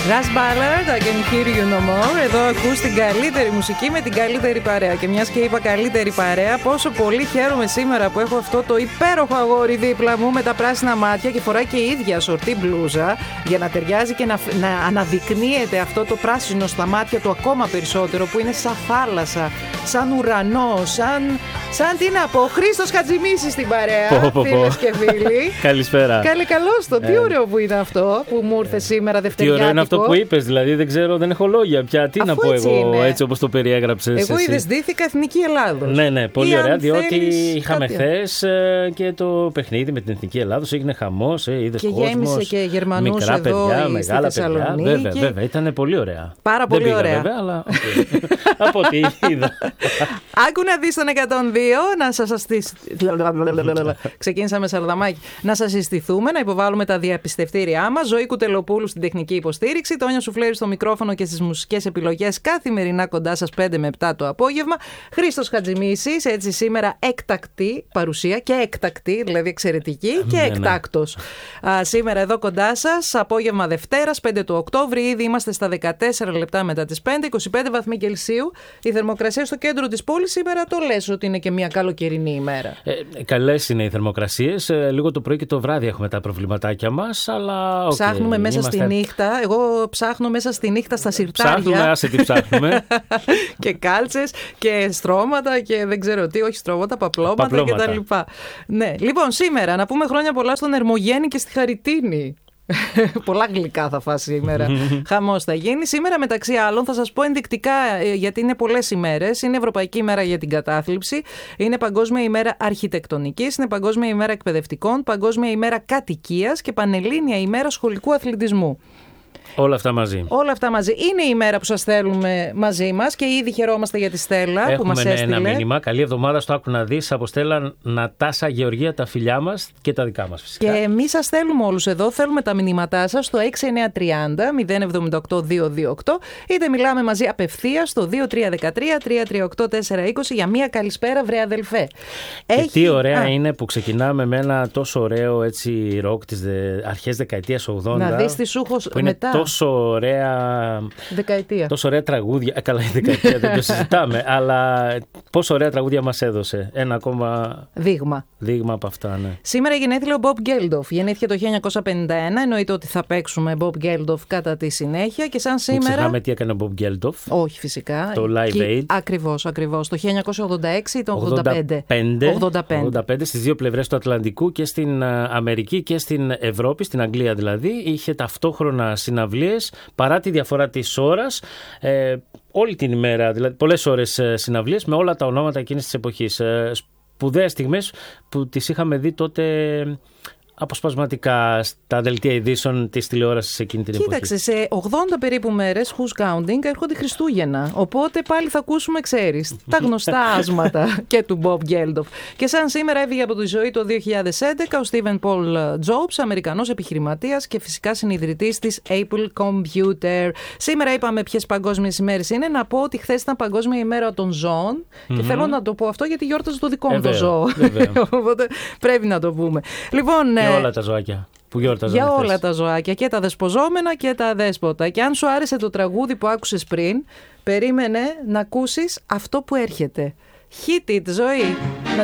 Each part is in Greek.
Rush Ballard, I can hear you no more. Εδώ ακούς την καλύτερη μουσική με την καλύτερη παρέα. Και μιας και είπα καλύτερη παρέα, πόσο πολύ χαίρομαι σήμερα που έχω αυτό το υπέροχο αγόρι δίπλα μου με τα πράσινα μάτια και φοράει και η ίδια σορτή μπλούζα για να ταιριάζει και να αναδεικνύεται αυτό το πράσινο στα μάτια του ακόμα περισσότερο, που είναι σαν θάλασσα, σαν ουρανό, σαν τι να πω, Χρήστος Χατζημίσης στην παρέα, φίλες και φίλοι. Καλησπέρα. Καλώς το, τι ωραίο που είναι αυτό που μου ήρθε σήμερα δευτεριάτικο. Τι ωραίο είναι αυτό που είπες, δηλαδή δεν ξέρω, δεν έχω λόγια πια. Τι να πω εγώ είναι. Έτσι όπως το περιέγραψες. Εγώ είδες ντύθηκα Εθνική Ελλάδος. Ναι, πολύ ωραία, διότι είχαμε χθες και το παιχνίδι με την Εθνική Ελλάδος, έγινε χαμός, είδες και κόσμος. Και γέμισε και Γερμανούς μικρά εδώ, παιδιά, μεγάλα παιδιά. Βέβαια, ήταν πολύ ωραία. Πάρα πολύ δεν ωραία. Βέβαια, αλλά από ό,τι είδα. Άκου να δεις τον 102, να σας ξεκίνησα με σαρδαμάκι. Να σας συστηθούμε, να υποβάλουμε τα διαπιστευτήριά μας. Ζωή Κουτελοπούλου στην τεχνική υποστήριξη, Τόνια Σουφλέρη στο μικρόφωνο και στις μουσικές επιλογές, καθημερινά κοντά σας 5 με 7 το απόγευμα. Χρήστος Χατζημίσης, έτσι σήμερα έκτακτη παρουσία και έκτακτη, δηλαδή εξαιρετική και εκτάκτος. Σήμερα εδώ κοντά σας, απόγευμα Δευτέρας, 5 του Οκτώβρη, ήδη είμαστε στα 14 λεπτά μετά τις 5, 25 βαθμοί Κελσίου. Η θερμοκρασία στο κέντρο της πόλης σήμερα το λες ότι είναι και μια καλοκαιρινή ημέρα. Καλές είναι οι θερμοκρασίες. Λίγο το πρωί και το βράδυ έχουμε τα προβληματάκια μας, αλλά. Ψάχνουμε μέσα στη νύχτα. Εγώ ψάχνω μέσα στη νύχτα στα συρτάρια. Ψάχνουμε, άσε τι ψάχνουμε. Και κάλτσες και στρώματα και δεν ξέρω τι, όχι στρώματα, παπλώματα κτλ. Ναι. Λοιπόν, σήμερα να πούμε χρόνια πολλά στον Ερμογέννη και στη Χαριτίνη. Πολλά γλυκά θα φας σήμερα. Χαμός θα γίνει. Σήμερα, μεταξύ άλλων, θα σας πω ενδεικτικά, γιατί είναι πολλές ημέρες. Είναι Ευρωπαϊκή ημέρα για την κατάθλιψη. Είναι Παγκόσμια ημέρα αρχιτεκτονικής. Είναι Παγκόσμια ημέρα εκπαιδευτικών. Παγκόσμια ημέρα κατοικίας και Πανελλήνια ημέρα σχολικού αθλητισμού. Όλα αυτά μαζί. Όλα αυτά μαζί. Είναι η ημέρα που σας θέλουμε μαζί μας και ήδη χαιρόμαστε για τη Στέλλα που μας έστειλε. Ένα μήνυμα. Καλή εβδομάδα στο Άκου να δεις. Από Στέλλα Νατάσα Γεωργία, τα φιλιά μας και τα δικά μας φυσικά. Και εμείς σας θέλουμε όλους εδώ. Θέλουμε τα μηνύματά σας στο 6930 078 228, είτε μιλάμε μαζί απευθείας στο 2313 338 420 για μία καλησπέρα, βρε αδελφέ. Και τι ωραία είναι που ξεκινάμε με ένα τόσο ωραίο έτσι ροκ της αρχές δεκαετίας 80. Να δεις τι σου έχω μετά. Τόσο ωραία δεκαετία. Τόσο ωραία τραγούδια. Καλά, η δεκαετία δεν το συζητάμε, αλλά πόσο ωραία τραγούδια μας έδωσε. Ένα ακόμα δείγμα από αυτά, ναι. Σήμερα γενέθλια ο Bob Geldof. Γεννήθηκε το 1951. Εννοείται ότι θα παίξουμε Bob Geldof κατά τη συνέχεια. Και σαν σήμερα. Μην ξεχνάμε τι έκανε ο Bob Geldof. Όχι, φυσικά. Το Live Aid. Ακριβώς. Το 1986 ή το 85. Στις δύο πλευρές του Ατλαντικού, και στην Αμερική και στην Ευρώπη, στην Αγγλία δηλαδή, είχε ταυτόχρονα συναυλίες παρά τη διαφορά της ώρας. Όλη την ημέρα, δηλαδή πολλές ώρες συναυλίες με όλα τα ονόματα εκείνης της εποχής. Σπουδαίες στιγμές που τις είχαμε δει τότε αποσπασματικά στα δελτία ειδήσεων της τηλεόρασης εκείνη την εποχή. Κοίταξε, σε 80 περίπου μέρες, who's counting, έρχονται Χριστούγεννα. Οπότε πάλι θα ακούσουμε, ξέρεις, τα γνωστά άσματα και του Bob Geldof. Και σαν σήμερα έφυγε από τη ζωή το 2011 ο Stephen Paul Jobs, Αμερικανός επιχειρηματίας και φυσικά συνιδρυτής της Apple Computer. Σήμερα είπαμε ποιες παγκόσμιες ημέρες είναι. Να πω ότι χθες ήταν Παγκόσμια ημέρα των ζώων. Και θέλω να το πω αυτό γιατί γιόρταζε το δικό μου το ζώο. Οπότε πρέπει να το πούμε. Λοιπόν. Για όλα τα ζωάκια που γιόρταζαν. Για όλα τα ζωάκια, και τα δεσποζόμενα και τα αδέσποτα. Και αν σου άρεσε το τραγούδι που άκουσες πριν, περίμενε να ακούσεις αυτό που έρχεται. Hit it, Ζωή.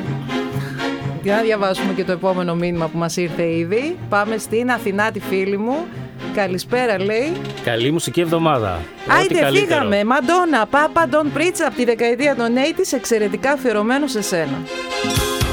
Να διαβάσουμε και το επόμενο μήνυμα που μας ήρθε ήδη. Πάμε στην Αθηνά, τη φίλη μου. Καλησπέρα, λέει. Καλή μουσική εβδομάδα. Άιντε, φύγαμε. Μαντόνα, Papa Don't Preach από τη δεκαετία των 80's, εξαιρετικά αφιερωμένο σε σένα.